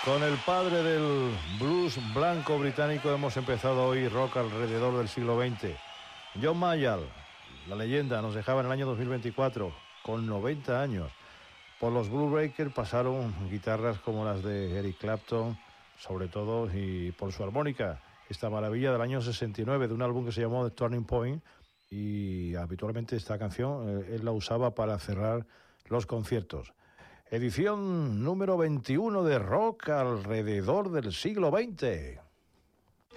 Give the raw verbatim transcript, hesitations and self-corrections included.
Con el padre del blues blanco británico hemos empezado hoy rock alrededor del siglo veinte. John Mayall, la leyenda, nos dejaba en el año dos mil veinticuatro, con noventa años. Por los Blue Breakers pasaron guitarras como las de Eric Clapton, sobre todo, y por su armónica, esta maravilla del año sesenta y nueve, de un álbum que se llamó The Turning Point, y habitualmente esta canción eh, él la usaba para cerrar los conciertos. Edición número veintiuno de Rock alrededor del siglo veinte.